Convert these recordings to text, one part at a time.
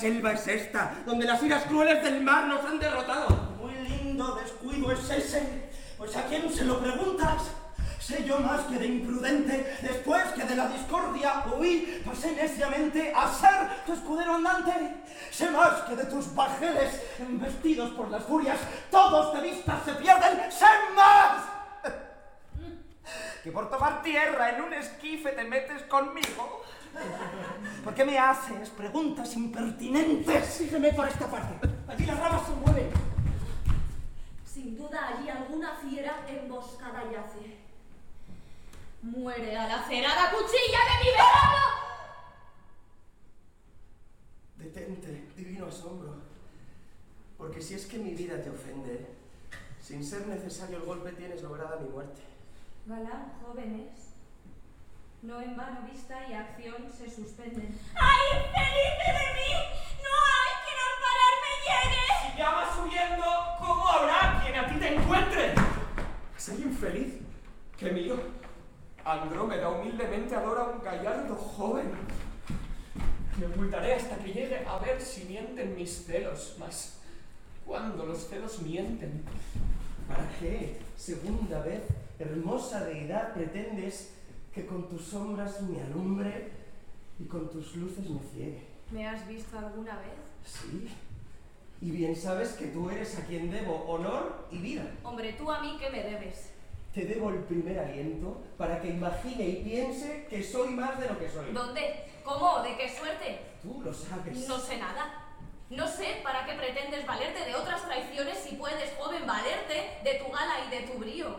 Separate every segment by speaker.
Speaker 1: selva es esta, donde las iras crueles del mar nos han derrotado?
Speaker 2: Muy lindo descuido es ese, pues ¿a quién se lo preguntas? Sé yo más que de imprudente, después que de la discordia huí, pasé neciamente a ser tu escudero andante. Sé más que de tus bajeles embestidos por las furias, todos de vista se pierden. Sé más que por tomar tierra en un esquife te metes conmigo. ¿Por qué me haces preguntas impertinentes?
Speaker 1: Sígueme por esta parte. Allí las ramas se mueven.
Speaker 3: Sin duda allí alguna fiera emboscada yace. Muere a la acerada cuchilla de mi verano.
Speaker 1: Detente, divino asombro. Porque si es que mi vida te ofende, sin ser necesario el golpe tienes lograda mi muerte.
Speaker 3: Galán, jóvenes, no en vano vista y acción se suspenden.
Speaker 4: ¡Ay, infeliz de mí! ¡No hay quien al pararme llegue!
Speaker 5: Si ya vas huyendo, ¿cómo habrá quien a ti te encuentre?
Speaker 1: ¿Soy infeliz?
Speaker 5: ¿Qué mío? Andrómeda humildemente adora a un gallardo joven. Me ocultaré hasta que llegue a ver si mienten mis celos, mas ¿cuándo los celos mienten?
Speaker 1: ¿Para qué, segunda vez, hermosa deidad, pretendes que con tus sombras me alumbre y con tus luces me ciegue?
Speaker 3: ¿Me has visto alguna vez?
Speaker 1: Sí, y bien sabes que tú eres a quien debo honor y vida.
Speaker 3: Hombre, tú a mí, ¿qué me debes?
Speaker 1: Te debo el primer aliento para que imagine y piense que soy más de lo que soy.
Speaker 3: ¿Dónde? ¿Cómo? ¿De qué suerte?
Speaker 1: Tú lo sabes.
Speaker 3: No sé nada. No sé para qué pretendes valerte de otras traiciones si puedes, joven, valerte de tu gala y de tu brío.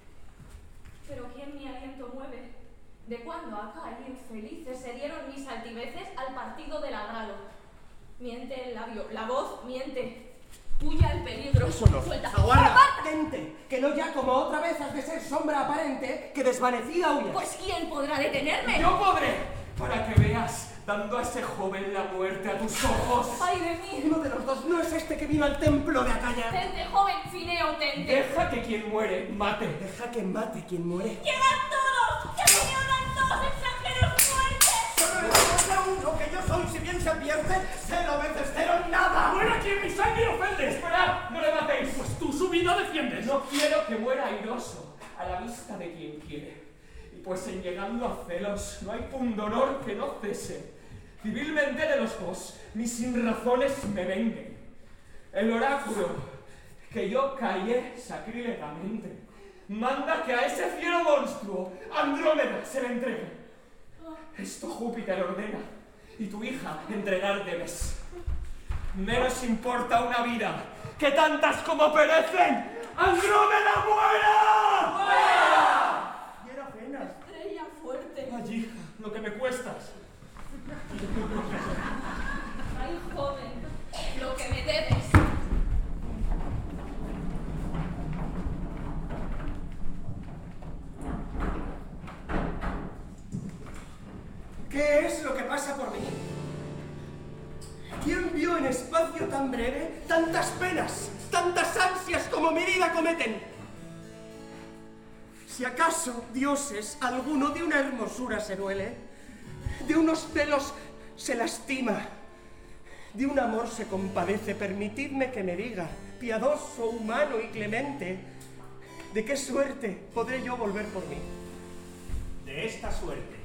Speaker 3: Pero ¿quién mi aliento mueve? ¿De cuándo acá infelices se dieron mis altiveces al partido del agrado? Miente el labio, la voz miente. Huya el peligro.
Speaker 1: Eso no.
Speaker 3: Suelta.
Speaker 1: Aguarda.
Speaker 3: ¡Aparta!
Speaker 1: Tente, que no ya como otra vez has de ser sombra aparente, que desvanecida huya.
Speaker 3: Pues ¿quién podrá detenerme?
Speaker 5: ¡Yo podré! Para que veas, dando a ese joven la muerte a tus ojos.
Speaker 3: ¡Ay de mí!
Speaker 1: Uno de los dos no es este que vino al templo de Acaya.
Speaker 3: Tente, joven Fineo, tente.
Speaker 5: Deja que quien muere mate.
Speaker 1: Deja que mate quien muere.
Speaker 4: ¡Llevad todos! ¡Que me unan dos extranjeros fuertes!
Speaker 2: Solo recuerda uno que yo soy, si bien se advierte, cero veces cero nada.
Speaker 5: ¡Muera quien mi sangre ofende! ¡Esperad! ¡No le matéis! Pues tú su vida defiendes. No quiero que muera airoso a la vista de quien quiere. Y pues en llegando a celos no hay pundonor que no cese. Civilmente de los dos, ni sin razones me venguen. El oráculo que yo callé sacrílegamente manda que a ese fiero monstruo Andrómeda se le entregue. Esto Júpiter ordena, y tu hija entregar debes. Menos importa una vida que tantas como perecen. ¡Andrómeda muera!
Speaker 1: ¡Fuera! Quiero apenas.
Speaker 3: Estrella fuerte.
Speaker 5: Ay, hija, lo que me cuestas.
Speaker 3: Ay, joven, lo que me debes.
Speaker 1: ¿Qué es lo que pasa por mí? ¿Quién vio en espacio tan breve tantas penas, tantas ansias como mi vida cometen? Si acaso, dioses, alguno de una hermosura se duele, de unos celos se lastima, de un amor se compadece, permitidme que me diga, piadoso, humano y clemente, ¿de qué suerte podré yo volver por mí?
Speaker 2: De esta suerte.